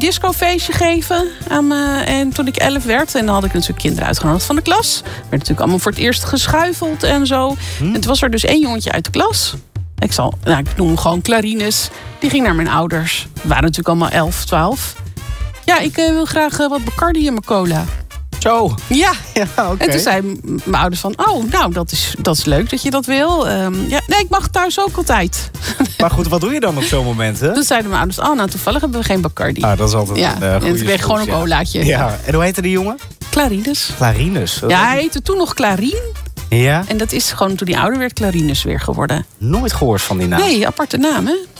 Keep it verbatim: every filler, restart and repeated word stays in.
discofeestje geven. Aan me, en toen ik elf werd. En dan had ik natuurlijk kinderen uitgenodigd van de klas. Werd natuurlijk allemaal voor het eerst geschuifeld en zo. Hm? En toen was er dus één jongetje uit de klas. Ik, zal, nou, ik noem hem gewoon Clarines. Die ging naar mijn ouders. We waren natuurlijk allemaal elf, twaalf. Ja, ik uh, wil graag uh, wat Bacardi in mijn cola. Zo. Ja. ja okay. En toen zeiden mijn ouders van... oh, nou, dat is, dat is leuk dat je dat wil. Um, ja, nee, ik mag thuis ook altijd. Maar goed, wat doe je dan op zo'n moment, hè? Toen zeiden mijn ouders... oh, nou, toevallig hebben we geen Bacardi. Ah, dat is altijd ja. een uh, goede En toen kreeg gewoon een ja. colaatje. Ja. En hoe heette die jongen? Clarines. Clarines. Ja, hij heette toen nog Clarine. Ja? En dat is gewoon toen hij ouder werd Clarines weer geworden. Nooit gehoord van die naam. Nee, aparte naam, hè?